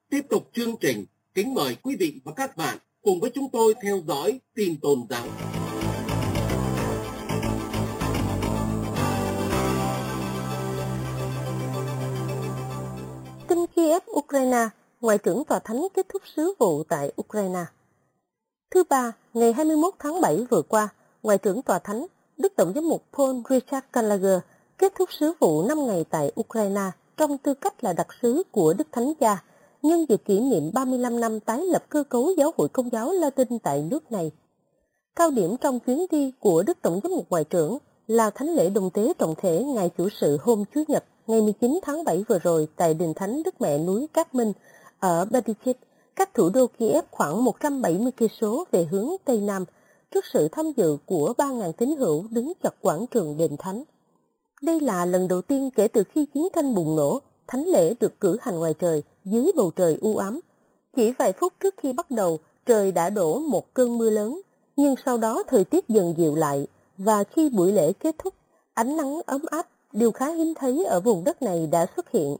Tiếp tục chương trình, kính mời quý vị và các bạn cùng với chúng tôi theo dõi tin tôn giáo. Tin Kiev, Ukraine, Ngoại trưởng Tòa Thánh kết thúc sứ vụ tại Ukraine. Thứ Ba, ngày 21 tháng 7 vừa qua, Ngoại trưởng Tòa Thánh, Đức Tổng giám mục Paul Richard Gallagher kết thúc sứ vụ 5 ngày tại Ukraine trong tư cách là đặc sứ của Đức Thánh Cha, nhân dịp kỷ niệm 35 năm tái lập cơ cấu giáo hội Công giáo Latin tại nước này. Cao điểm trong chuyến đi của Đức Tổng giám mục Ngoại trưởng là thánh lễ đồng tế trọng thể ngày chủ sự hôm Chủ nhật ngày 19 tháng 7 vừa rồi tại đền thánh Đức Mẹ núi Cát Minh ở Berdichit, cách thủ đô Kiev khoảng 170 cây số về hướng Tây Nam, trước sự tham dự của 3.000 tín hữu đứng chật quảng trường đền thánh. Đây là lần đầu tiên kể từ khi chiến tranh bùng nổ, thánh lễ được cử hành ngoài trời dưới bầu trời u ám. Chỉ vài phút trước khi bắt đầu, trời đã đổ một cơn mưa lớn, nhưng sau đó thời tiết dần dịu lại, và khi buổi lễ kết thúc, ánh nắng ấm áp, điều khá hiếm thấy ở vùng đất này đã xuất hiện.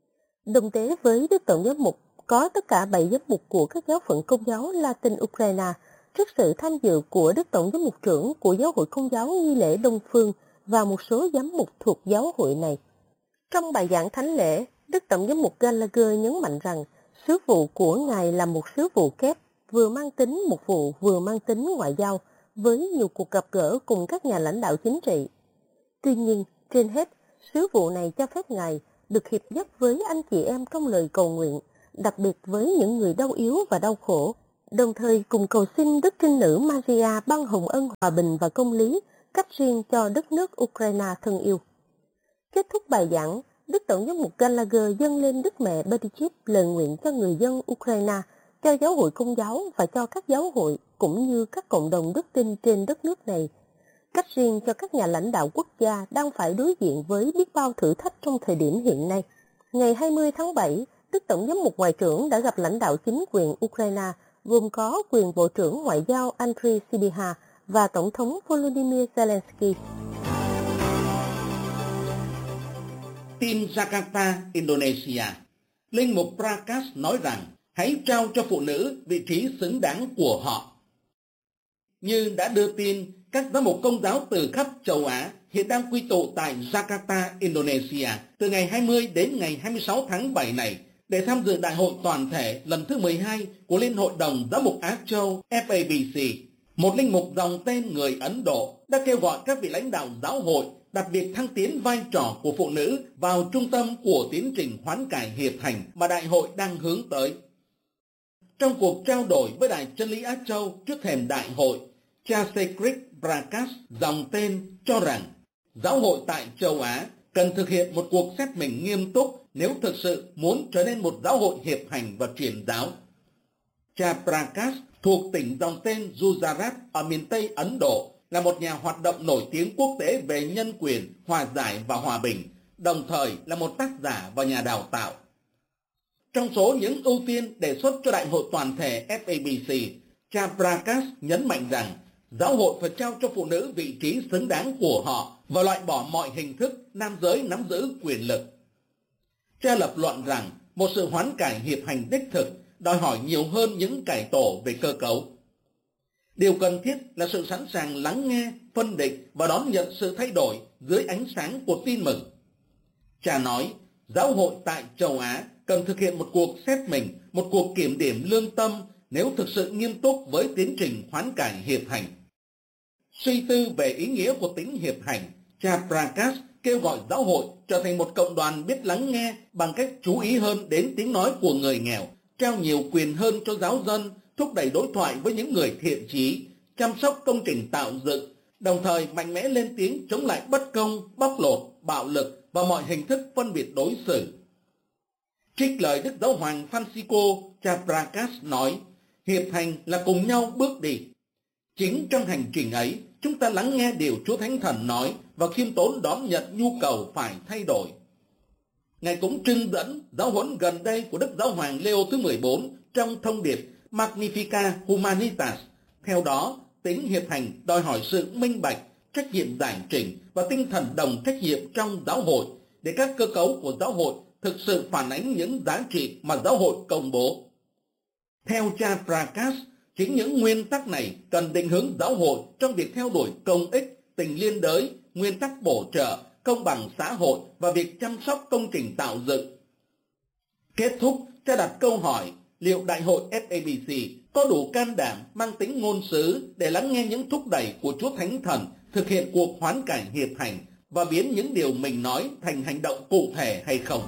Đồng tế với Đức Tổng giám mục có tất cả 7 giám mục của các giáo phận Công giáo Latin Ukraine, trước sự tham dự của Đức Tổng giám mục trưởng của Giáo hội Công giáo Nghi lễ Đông Phương và một số giám mục thuộc giáo hội này. Trong bài giảng thánh lễ, Đức Tổng giám mục Gallagher nhấn mạnh rằng sứ vụ của Ngài là một sứ vụ kép, vừa mang tính mục vụ vừa mang tính ngoại giao, với nhiều cuộc gặp gỡ cùng các nhà lãnh đạo chính trị. Tuy nhiên, trên hết, sứ vụ này cho phép Ngài được hiệp nhất với anh chị em trong lời cầu nguyện, đặc biệt với những người đau yếu và đau khổ, đồng thời cùng cầu xin Đức Trinh Nữ Maria ban hồng ân hòa bình và công lý, cách riêng cho đất nước Ukraine thân yêu. Kết thúc bài giảng, Đức Tổng giám mục Gallagher dâng lên Đức Mẹ Berdichit lời nguyện cho người dân Ukraine, cho giáo hội Công giáo và cho các giáo hội cũng như các cộng đồng đức tin trên đất nước này, cách riêng cho các nhà lãnh đạo quốc gia đang phải đối diện với biết bao thử thách trong thời điểm hiện nay. Ngày 20 tháng 7, Đức Tổng giám mục Ngoại trưởng đã gặp lãnh đạo chính quyền Ukraine, gồm có quyền Bộ trưởng Ngoại giao Andriy Sybiha và Tổng thống Volodymyr Zelensky. Tin Jakarta, Indonesia. Linh mục Prakash nói rằng hãy trao cho phụ nữ vị trí xứng đáng của họ. Như đã đưa tin, các giám mục Công giáo từ khắp châu Á hiện đang quy tụ tại Jakarta, Indonesia từ ngày 20 đến ngày 26 tháng 7 này để tham dự đại hội toàn thể lần thứ 12 của Liên hội đồng Giám mục Á Châu FABC. Một linh mục dòng tên người Ấn Độ đã kêu gọi các vị lãnh đạo giáo hội đặc biệt thăng tiến vai trò của phụ nữ vào trung tâm của tiến trình hoán cải hiệp hành mà đại hội đang hướng tới. Trong cuộc trao đổi với Đài Chân lý Á Châu trước thềm đại hội, cha Sekrit Prakash dòng tên cho rằng giáo hội tại châu Á cần thực hiện một cuộc xét mình nghiêm túc nếu thực sự muốn trở nên một giáo hội hiệp hành và truyền giáo. Cha Prakash thuộc tỉnh dòng tên Gujarat ở miền Tây Ấn Độ, là một nhà hoạt động nổi tiếng quốc tế về nhân quyền, hòa giải và hòa bình, đồng thời là một tác giả và nhà đào tạo. Trong số những ưu tiên đề xuất cho đại hội toàn thể FABC, cha Prakash nhấn mạnh rằng giáo hội phải trao cho phụ nữ vị trí xứng đáng của họ và loại bỏ mọi hình thức nam giới nắm giữ quyền lực. Cha lập luận rằng một sự hoán cải hiệp hành đích thực đòi hỏi nhiều hơn những cải tổ về cơ cấu. Điều cần thiết là sự sẵn sàng lắng nghe, phân định và đón nhận sự thay đổi dưới ánh sáng của tin mừng. Cha nói, giáo hội tại châu Á cần thực hiện một cuộc xét mình, một cuộc kiểm điểm lương tâm nếu thực sự nghiêm túc với tiến trình hoán cải hiệp hành. Suy tư về ý nghĩa của tính hiệp hành, cha Prakash kêu gọi giáo hội trở thành một cộng đoàn biết lắng nghe bằng cách chú ý hơn đến tiếng nói của người nghèo, trao nhiều quyền hơn cho giáo dân, thúc đẩy đối thoại với những người thiện chí, chăm sóc công trình tạo dựng, đồng thời mạnh mẽ lên tiếng chống lại bất công, bóc lột, bạo lực và mọi hình thức phân biệt đối xử. Trích lời Đức Giáo hoàng Francisco, cha Prakash nói, hiệp hành là cùng nhau bước đi. Chính trong hành trình ấy, chúng ta lắng nghe điều Chúa Thánh Thần nói và khiêm tốn đón nhận nhu cầu phải thay đổi. Ngài cũng trưng dẫn giáo huấn gần đây của Đức Giáo hoàng Leo thứ 14 trong thông điệp Magnificat Humanitas. Theo đó, tính hiệp hành đòi hỏi sự minh bạch, trách nhiệm giải trình và tinh thần đồng trách nhiệm trong giáo hội để các cơ cấu của giáo hội thực sự phản ánh những giá trị mà giáo hội công bố. Theo cha Prakash, chính những nguyên tắc này cần định hướng giáo hội trong việc theo đuổi công ích, tình liên đới, nguyên tắc bổ trợ, công bằng xã hội và việc chăm sóc công trình tạo dựng. Kết thúc, cha đặt câu hỏi liệu Đại hội FABC có đủ can đảm mang tính ngôn sứ để lắng nghe những thúc đẩy của Chúa Thánh Thần, thực hiện cuộc hoán cải hiệp hành và biến những điều mình nói thành hành động cụ thể hay không.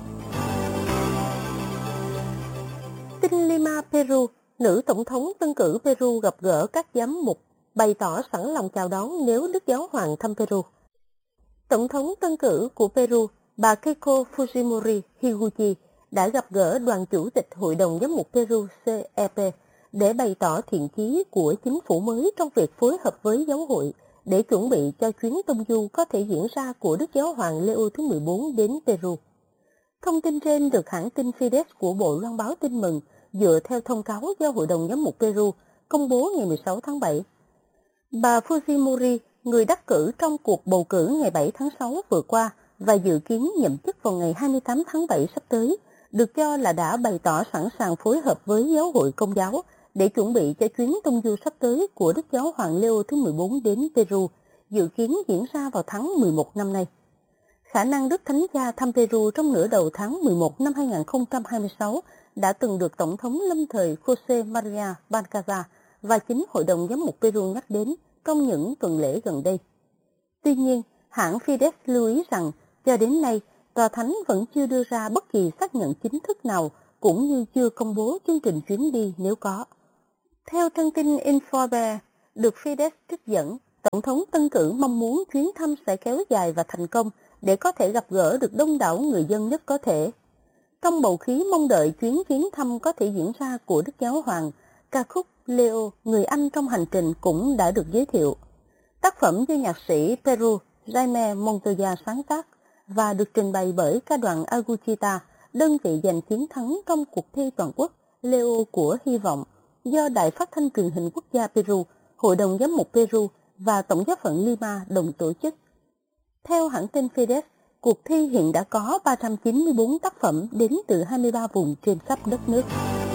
Tin Lima, Peru, nữ tổng thống tân cử Peru gặp gỡ các giám mục, bày tỏ sẵn lòng chào đón nếu Đức Giáo Hoàng thăm Peru. Tổng thống tân cử của Peru, bà Keiko Fujimori Higuchi, đã gặp gỡ đoàn chủ tịch Hội đồng Giám mục Peru CEP để bày tỏ thiện chí của chính phủ mới trong việc phối hợp với giáo hội để chuẩn bị cho chuyến tông du có thể diễn ra của Đức Giáo hoàng Leo thứ 14 đến Peru. Thông tin trên được hãng tin Fides của Bộ Loan báo tin mừng dựa theo thông cáo do Hội đồng Giám mục Peru công bố ngày 16 tháng 7. Bà Fujimori, người đắc cử trong cuộc bầu cử ngày 7 tháng 6 vừa qua và dự kiến nhậm chức vào ngày 28 tháng 7 sắp tới, được cho là đã bày tỏ sẵn sàng phối hợp với giáo hội Công giáo để chuẩn bị cho chuyến tông du sắp tới của Đức Giáo hoàng Leo thứ 14 đến Peru, dự kiến diễn ra vào tháng 11 năm nay. Khả năng Đức Thánh Cha thăm Peru trong nửa đầu tháng 11 năm 2026 đã từng được Tổng thống lâm thời José María Bancada và chính Hội đồng Giám mục Peru nhắc đến trong những tuần lễ gần đây. Tuy nhiên, hãng Fides lưu ý rằng cho đến nay, Tòa Thánh vẫn chưa đưa ra bất kỳ xác nhận chính thức nào cũng như chưa công bố chương trình chuyến đi nếu có. Theo trang tin Informer được Fides trích dẫn, Tổng thống tân cử mong muốn chuyến thăm sẽ kéo dài và thành công để có thể gặp gỡ được đông đảo người dân nhất có thể. Trong bầu khí mong đợi chuyến viếng thăm có thể diễn ra của Đức Giáo hoàng, ca khúc Leo, người Anh trong hành trình cũng đã được giới thiệu. Tác phẩm do nhạc sĩ Peru Jaime Montoya sáng tác và được trình bày bởi ca đoàn Aguchita, đơn vị giành chiến thắng trong cuộc thi toàn quốc Leo của Hy vọng do Đài Phát thanh Truyền hình Quốc gia Peru, Hội đồng Giám mục Peru và Tổng giáo phận Lima đồng tổ chức. Theo hãng tin Fides, cuộc thi hiện đã có 394 tác phẩm đến từ 23 vùng trên khắp đất nước.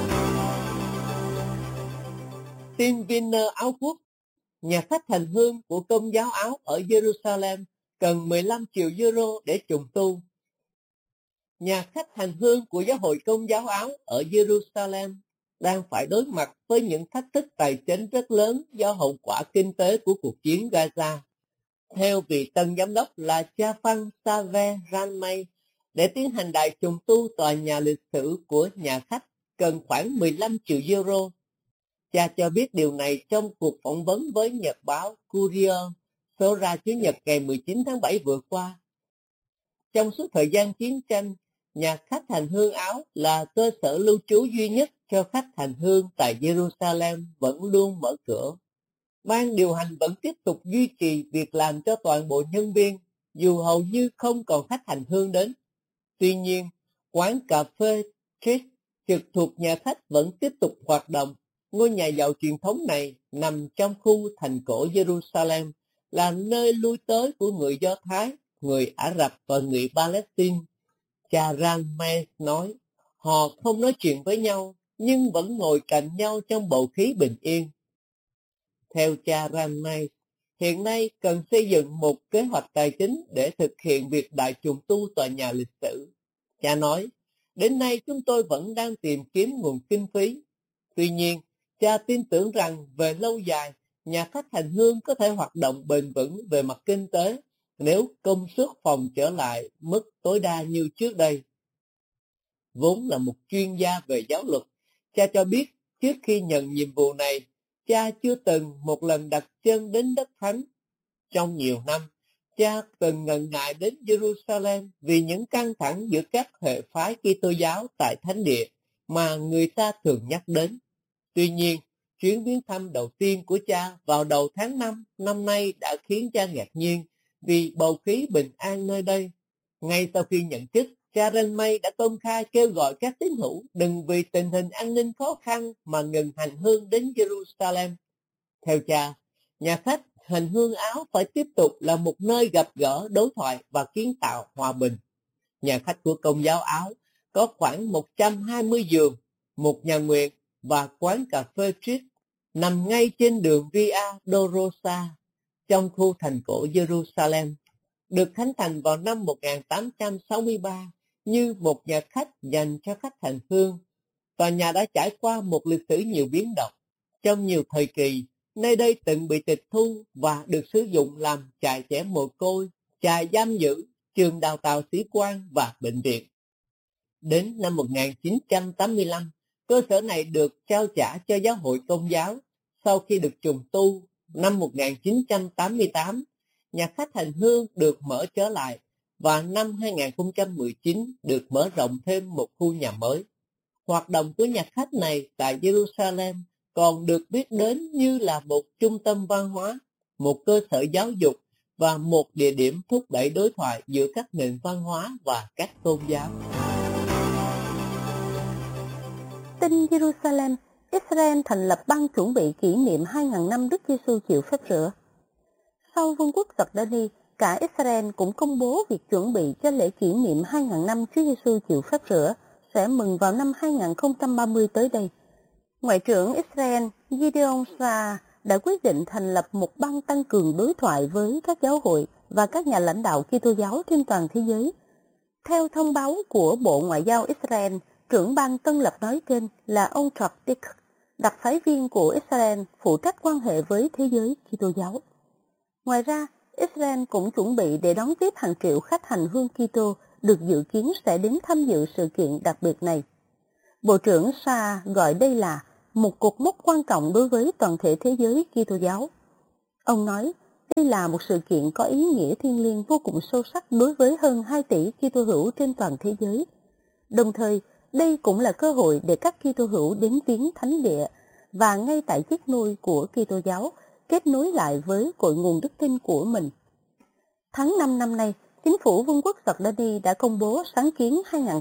Tin Vinner Áo Quốc, nhà khách hành hương của Công giáo Áo ở Jerusalem cần 15 triệu euro để trùng tu. Nhà khách hành hương của Giáo hội Công giáo Áo ở Jerusalem đang phải đối mặt với những thách thức tài chính rất lớn do hậu quả kinh tế của cuộc chiến Gaza. Theo vị tân giám đốc là cha Phan Save Ranmay, để tiến hành đại trùng tu tòa nhà lịch sử của nhà khách cần khoảng 15 triệu euro. Cha cho biết điều này trong cuộc phỏng vấn với nhật báo Courier số ra Chủ nhật ngày 19 tháng 7 vừa qua. Trong suốt thời gian chiến tranh, nhà khách hành hương Áo là cơ sở lưu trú duy nhất cho khách hành hương tại Jerusalem vẫn luôn mở cửa. Ban điều hành vẫn tiếp tục duy trì việc làm cho toàn bộ nhân viên, dù hầu như không còn khách hành hương đến. Tuy nhiên, quán cà phê Chris trực thuộc nhà khách vẫn tiếp tục hoạt động. Ngôi nhà giàu truyền thống này nằm trong khu thành cổ Jerusalem, là nơi lui tới của người Do Thái, người Ả Rập và người Palestine. Cha Ranmay nói, họ không nói chuyện với nhau, nhưng vẫn ngồi cạnh nhau trong bầu khí bình yên. Theo cha Ranmay, hiện nay cần xây dựng một kế hoạch tài chính để thực hiện việc đại trùng tu tòa nhà lịch sử. Cha nói, đến nay chúng tôi vẫn đang tìm kiếm nguồn kinh phí. Tuy nhiên, cha tin tưởng rằng về lâu dài, nhà khách hành hương có thể hoạt động bền vững về mặt kinh tế nếu công suất phòng trở lại mức tối đa như trước đây. Vốn là một chuyên gia về giáo luật, cha cho biết trước khi nhận nhiệm vụ này, cha chưa từng một lần đặt chân đến đất thánh. Trong nhiều năm, cha từng ngần ngại đến Jerusalem vì những căng thẳng giữa các hệ phái Kitô giáo tại thánh địa mà người ta thường nhắc đến. Tuy nhiên, chuyến viếng thăm đầu tiên của cha vào đầu tháng 5 năm nay đã khiến cha ngạc nhiên vì bầu khí bình an nơi đây. Ngay sau khi nhận chức, cha Ranmay đã công khai kêu gọi các tín hữu đừng vì tình hình an ninh khó khăn mà ngừng hành hương đến Jerusalem. Theo cha, nhà khách hành hương Áo phải tiếp tục là một nơi gặp gỡ, đối thoại và kiến tạo hòa bình. Nhà khách của Công giáo Áo có khoảng 120 giường, một nhà nguyện và quán cà phê Triết nằm ngay trên đường Via Dolorosa trong khu thành cổ Jerusalem, được khánh thành vào năm 1863 như một nhà khách dành cho khách hành hương. Tòa nhà đã trải qua một lịch sử nhiều biến động. Trong nhiều thời kỳ, nơi đây từng bị tịch thu và được sử dụng làm trại trẻ mồ côi, trại giam giữ, trường đào tạo sĩ quan và bệnh viện. Đến năm 1985, cơ sở này được trao trả cho Giáo hội Công giáo. Sau khi được trùng tu, năm 1988, nhà khách hành hương được mở trở lại và năm 2019 được mở rộng thêm một khu nhà mới. Hoạt động của nhà khách này tại Jerusalem còn được biết đến như là một trung tâm văn hóa, một cơ sở giáo dục và một địa điểm thúc đẩy đối thoại giữa các nền văn hóa và các tôn giáo. Tin Jerusalem, Israel thành lập ban chuẩn bị kỷ niệm 2.000 năm Đức Giêsu chịu phép rửa. Sau Vương quốc Giordani, cả Israel cũng công bố việc chuẩn bị cho lễ kỷ niệm 2.000 năm Chúa Giêsu chịu phép rửa sẽ mừng vào năm 2030 tới đây. Ngoại trưởng Israel Gideon Saar đã quyết định thành lập một ban tăng cường đối thoại với các giáo hội và các nhà lãnh đạo Kitô giáo trên toàn thế giới. Theo thông báo của Bộ Ngoại giao Israel, trưởng ban tân lập nói trên là ông Chuck Dick, đặc phái viên của Israel phụ trách quan hệ với thế giới Kitô giáo. Ngoài ra, Israel cũng chuẩn bị để đón tiếp hàng triệu khách hành hương Kitô được dự kiến sẽ đến tham dự sự kiện đặc biệt này. Bộ trưởng Saar gọi đây là một cột mốc quan trọng đối với toàn thể thế giới Kitô giáo. Ông nói, đây là một sự kiện có ý nghĩa thiêng liêng vô cùng sâu sắc đối với hơn 2 tỷ Kitô hữu trên toàn thế giới. Đồng thời, đây cũng là cơ hội để các Kitô hữu đến viếng thánh địa và ngay tại chiếc nôi của Kitô giáo kết nối lại với cội nguồn đức tin của mình. Tháng 5 năm nay, Chính phủ Vương quốc Giordani đã công bố sáng kiến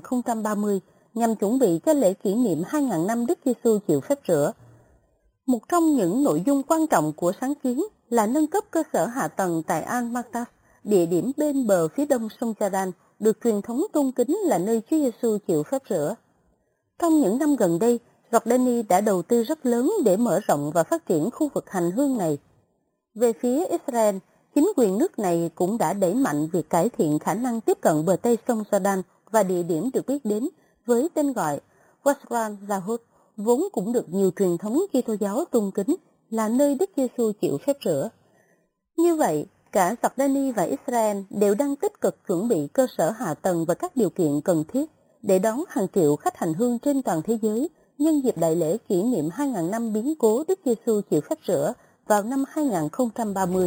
2030 nhằm chuẩn bị cho lễ kỷ niệm 2.000 năm Đức Giêsu chịu phép rửa. Một trong những nội dung quan trọng của sáng kiến là nâng cấp cơ sở hạ tầng tại Al-Maktas, địa điểm bên bờ phía đông sông Jordan, được truyền thống tôn kính là nơi Chúa Giêsu chịu phép rửa. Trong những năm gần đây, Giordani đã đầu tư rất lớn để mở rộng và phát triển khu vực hành hương này. Về phía Israel, chính quyền nước này cũng đã đẩy mạnh việc cải thiện khả năng tiếp cận bờ Tây sông Jordan và địa điểm được biết đến với tên gọi Wasran Lahud, vốn cũng được nhiều truyền thống Kitô giáo tôn kính là nơi Đức Giêsu chịu phép rửa. Như vậy, cả Giordani và Israel đều đang tích cực chuẩn bị cơ sở hạ tầng và các điều kiện cần thiết để đón hàng triệu khách hành hương trên toàn thế giới nhân dịp đại lễ kỷ niệm 2.000 năm biến cố Đức Giêsu chịu phép rửa vào năm 2030.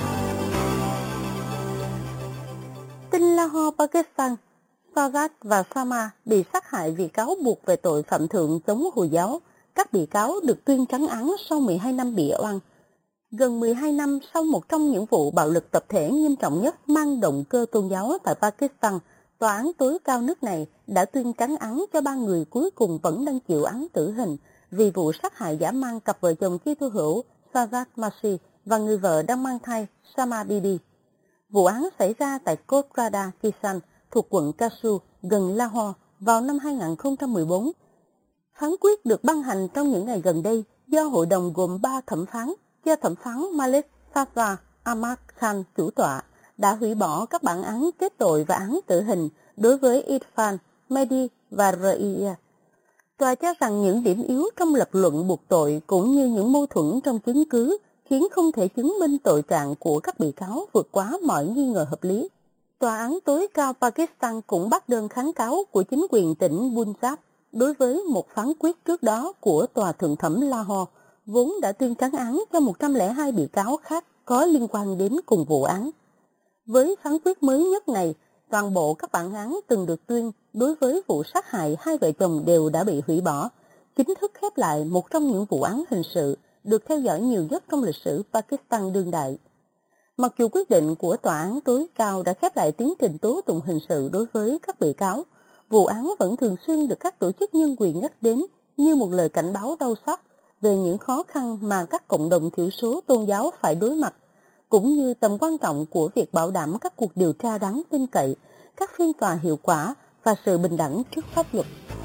Tin Lahore, Pakistan, Sajjad và Sama bị sát hại vì cáo buộc về tội phạm thượng chống Hồi giáo. Các bị cáo được tuyên trắng án sau 12 năm bị oan. Gần 12 năm sau một trong những vụ bạo lực tập thể nghiêm trọng nhất mang động cơ tôn giáo tại Pakistan, tòa án tối cao nước này đã tuyên trắng án cho 3 người cuối cùng vẫn đang chịu án tử hình vì vụ sát hại dã man cặp vợ chồng Kitô hữu Sajjad Masih và người vợ đang mang thai Sama Bibi. Vụ án xảy ra tại Kotrada Kisan thuộc quận Kasu gần Lahore vào năm 2014. Phán quyết được ban hành trong những ngày gần đây do hội đồng gồm 3 thẩm phán do thẩm phán Malik Fazla Ahmad Khan chủ tọa đã hủy bỏ các bản án kết tội và án tử hình đối với Irfan, Mehdi và Raiya. Tòa cho rằng những điểm yếu trong lập luận buộc tội cũng như những mâu thuẫn trong chứng cứ khiến không thể chứng minh tội trạng của các bị cáo vượt quá mọi nghi ngờ hợp lý. Tòa án tối cao Pakistan cũng bác đơn kháng cáo của chính quyền tỉnh Punjab đối với một phán quyết trước đó của Tòa Thượng thẩm Lahore, vốn đã tuyên trắng án cho 102 bị cáo khác có liên quan đến cùng vụ án. Với phán quyết mới nhất này, toàn bộ các bản án từng được tuyên đối với vụ sát hại 2 vợ chồng đều đã bị hủy bỏ, chính thức khép lại một trong những vụ án hình sự được theo dõi nhiều nhất trong lịch sử Pakistan đương đại. Mặc dù quyết định của tòa án tối cao đã khép lại tiến trình tố tụng hình sự đối với các bị cáo, vụ án vẫn thường xuyên được các tổ chức nhân quyền nhắc đến như một lời cảnh báo đau xót về những khó khăn mà các cộng đồng thiểu số tôn giáo phải đối mặt, cũng như tầm quan trọng của việc bảo đảm các cuộc điều tra đáng tin cậy, các phiên tòa hiệu quả và sự bình đẳng trước pháp luật.